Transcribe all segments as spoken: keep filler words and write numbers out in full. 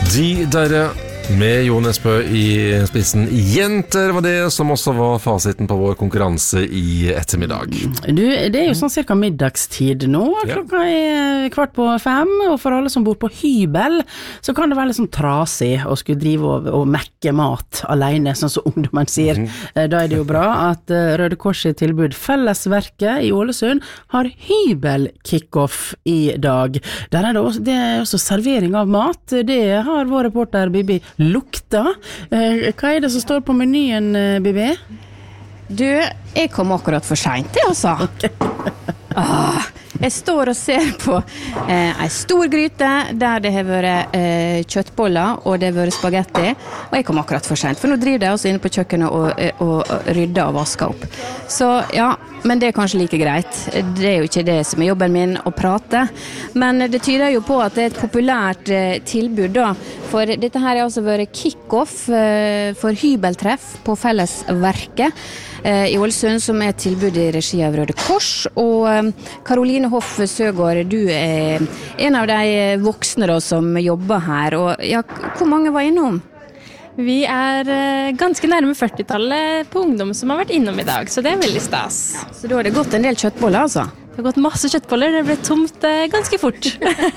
De der med Jo Nesbø i spissen. Jenter var det som også var fasiten på vår konkurranse i ettermiddag. Du, det er jo sånn cirka middagstid nå. Klokka er kvart på fem, og for alle som bor på hybel, så kan det være litt sånn trasig å skulle drive og, og mekke mat alene, sånn som ungdommen sier. Mm-hmm. Da er det jo bra at Røde Kors i tilbud Fellesverket i Ålesund har hybel-kick-off i dag. Der er det også, det er også servering av mat. Det har vår reporter Bibi lukta. Eh, hva er det som står på menyen, Bibi? Du, jeg kom akkurat for sent, det altså. Okay. ah, jeg står og ser på eh, en stor gryte der det har vært eh, kjøttboller og det har vært spagetti, og jeg kom akkurat for sent, for nå driver jeg også inne på kjøkkenet og, og, og rydder og vasker opp. Så ja, men det er kanskje like greit. Det er jo ikke det som er jobben min å prate, men det tyder jo på at det er et populært eh, tilbud da, for dette her har altså vært kick-off eh, for hybeltreff på Fellesverket eh, i Ålesund, som er et tilbud i regi av Røde Kors, og eh, Karoline Hoff Søgaard, du er en av de voksne da, som jobber her, og ja, hvor mange var innom? Vi er eh, ganske nærme førtitallet på ungdom som har vært innom i dag, så det er veldig stas. Så da har det gått en del kjøttboller altså? Det har gått masse kjøttboller, det ble tomt eh, ganske fort.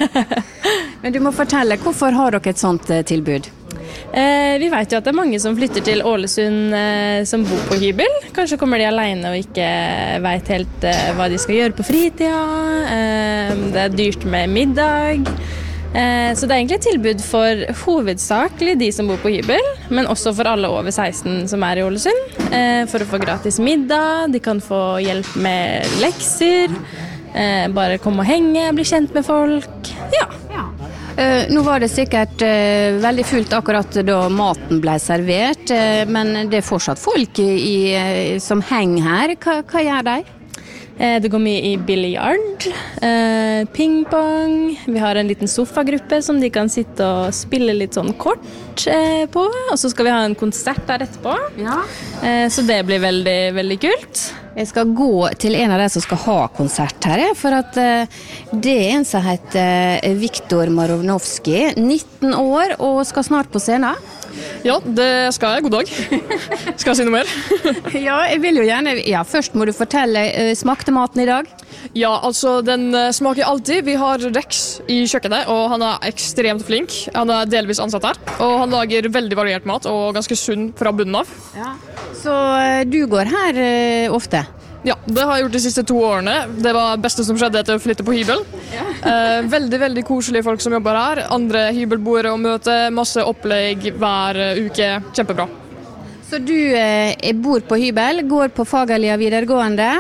Men du må fortelle, hvorfor har dere et sånt eh, tilbud? Eh, vi vet jo at det er mange som flytter til Ålesund eh, som bor på hybel. Kanskje kommer de alene og ikke vet helt eh, hva de skal gjøre på fritida. Eh, det er dyrt med middag. Eh, så det er egentlig et tilbud for hovedsakelig de som bor på hybel, men også for alle over seksten som er i Ålesund, eh, for å få gratis middag. De kan få hjelp med lekser, eh, bare komme og henge, bli kjent med folk. Ja. ja. Uh, nå var det sikkert uh, veldig fullt akkurat da maten ble servert, uh, men det er fortsatt folk i, uh, som henger her. Hva, hva gjør de? Det går mye i billiard, eh, pingpong, vi har en liten sofagruppe som de kan sitte og spille litt sånn kort eh, på, og så skal vi ha en konsert der etterpå, ja. eh, så det blir veldig, veldig kult. Jeg skal gå til en av de som skal ha konsert her, for at eh, det er en som heter eh, Viktor Marovnovski, nitten år, og skal snart på scenen. Ja, det skal jeg. God dag. Skal jeg si noe mer? ja, jeg vil jo gjerne... Ja, først må du fortelle, uh, smakte maten i dag? Ja, altså, den uh, smaker alltid. Vi har Rex i kjøkkenet, og han er ekstremt flink. Han er delvis ansatt her, og han lager veldig variert mat, og ganske sunn fra bunnen av. Ja. Så uh, du går her uh, ofte? Ja, det har jeg gjort de siste to årene. Det var det beste som skjedde etter å flytte på hybel. Ja. eh, veldig, veldig koselige folk som jobber her. Andre hybelboere å møte, masse opplegg hver uke. Kjempebra. Så du eh, bor på hybel, går på Fagerlia videregående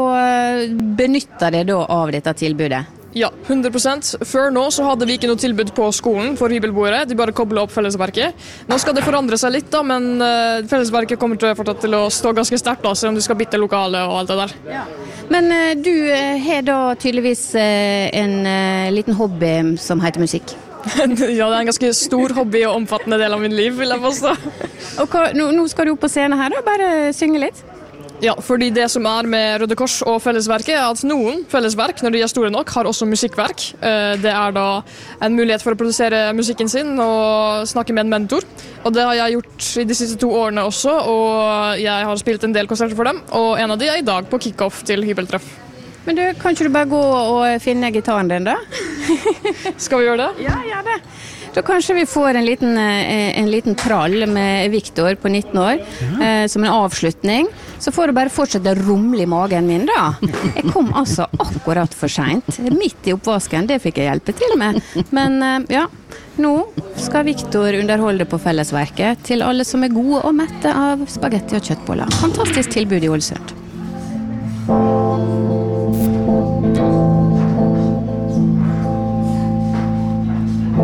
og benytter deg da av dette tilbudet? Ja, hundre prosent. Før nå så hadde vi ikke noe tilbud på skolen for hybelboere. De bare koblet opp Fellesverket. Nå skal det forandre seg litt da, men uh, Fellesverket kommer til, fortsatt til å stå ganske sterkt da, selv om de skal bytte lokale og alt det der. Ja. Men uh, du uh, har da tydeligvis uh, en uh, liten hobby som heter musikk. Ja, det er en ganske stor hobby og omfattende del av min liv, vil jeg påstå. Og hva, nå, nå skal du opp på scenen her da, bare synge litt? Ja, fordi det som er med Røde Kors og Fellesverket er at noen fellesverk, når de er store nok, har også musikkverk. Det er da en mulighet for å produsere musikken sin og snakke med en mentor. Og det har jeg gjort i de siste to årene også, og jeg har spilt en del konserter for dem. Og en av de er i dag på kick-off til hybeltreff. Men du, kan ikke du bare gå og finne gitaren din da? Skal vi gjøre det? Ja, gjør det. Da kanskje vi får en liten, en liten trall med Viktor på nitten år, ja. eh, som en avslutning. Så får du bare fortsette å rumle i magen min da. Jeg kom altså akkurat for sent. Midt i oppvasken, det fikk jeg hjelpe til med. Men eh, ja, nå skal Viktor underholde på Fellesverket til alle som er gode og mette av spagetti og kjøttboller. Fantastisk tilbud i Ålesund.